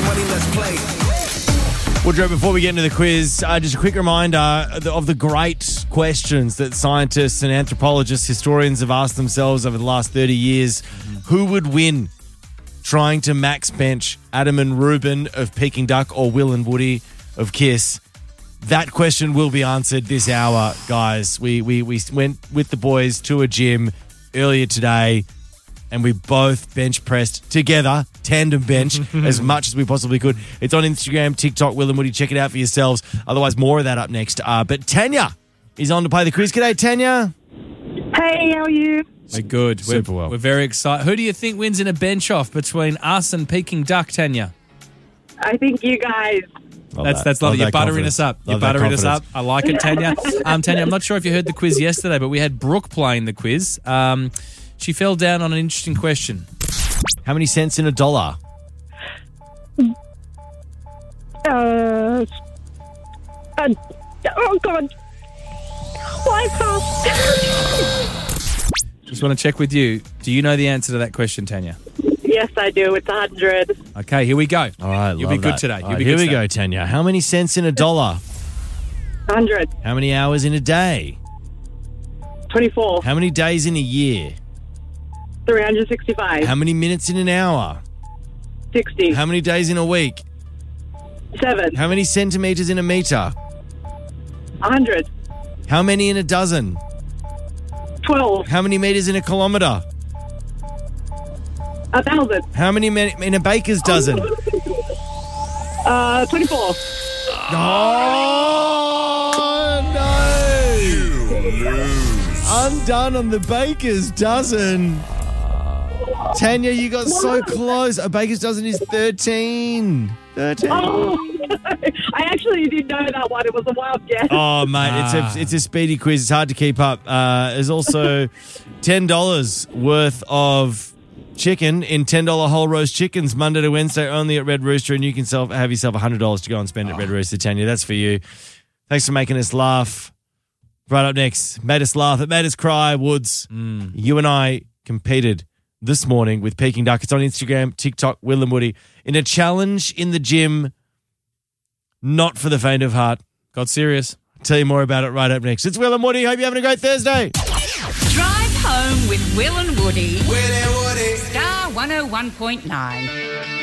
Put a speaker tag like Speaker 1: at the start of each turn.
Speaker 1: money, let's play.
Speaker 2: Woodrow, before we get into the quiz, just a quick reminder of the great questions that scientists and anthropologists, historians have asked themselves over the last 30 years. Who would win trying to max bench Adam and Ruben of Peking Duck or Will and Woody of Kiss? That question will be answered this hour, guys. We went with the boys to a gym earlier today, and we both bench pressed together, tandem bench, as much as we possibly could. It's on Instagram, TikTok, Will and Woody. Check it out for yourselves. Otherwise, more of that up next. But Tanya is on to play the quiz. G'day, Tanya.
Speaker 3: Hey, how are you?
Speaker 4: We're good.
Speaker 2: Super well.
Speaker 4: We're very excited. Who do you think wins in a bench-off between us and Peking Duck, Tanya?
Speaker 3: I think you guys.
Speaker 4: That's lovely. You're buttering us up. You're buttering us up. I like it, Tanya. Tanya, I'm not sure if you heard the quiz yesterday, but we had Brooke playing the quiz. She fell down on an interesting question.
Speaker 2: How many cents in a dollar?
Speaker 3: Oh, God. Why can't...
Speaker 4: Just want to check with you. Do you know the answer to that question, Tanya?
Speaker 3: Yes, I do. It's 100.
Speaker 4: Okay, here we go.
Speaker 2: All right,
Speaker 4: You'll be good today.
Speaker 2: All right, here we go, Tanya. How many cents in a dollar?
Speaker 3: 100.
Speaker 2: How many hours in a day?
Speaker 3: 24.
Speaker 2: How many days in a year?
Speaker 3: 365.
Speaker 2: How many minutes in an hour?
Speaker 3: 60.
Speaker 2: How many days in a week?
Speaker 3: 7.
Speaker 2: How many centimetres in a metre?
Speaker 3: 100.
Speaker 2: How many in a dozen?
Speaker 3: 12.
Speaker 2: How many metres in a kilometre?
Speaker 3: 1,000.
Speaker 2: How many in a baker's dozen?
Speaker 3: 24.
Speaker 2: Oh, no! Undone on the baker's dozen. Tanya, you got so close. A baker's dozen is 13. 13.
Speaker 3: Oh, I actually didn't know that one. It was a wild guess.
Speaker 2: Oh, mate, it's a speedy quiz. It's hard to keep up. There's also $10 worth of chicken in $10 whole roast chickens Monday to Wednesday only at Red Rooster, and you can have yourself $100 to go and spend at Red Rooster. Tanya, that's for you. Thanks for making us laugh. Right up next, made us laugh, it made us cry, Woods. You and I competed this morning with Peking Duck. It's on Instagram, TikTok, Will and Woody, in a challenge in the gym, not for the faint of heart.
Speaker 4: Got serious.
Speaker 2: I'll tell you more about it right up next. It's Will and Woody. Hope you're having a great Thursday.
Speaker 5: Drive home with Will and Woody.
Speaker 1: Will and Woody.
Speaker 5: Star 101.9.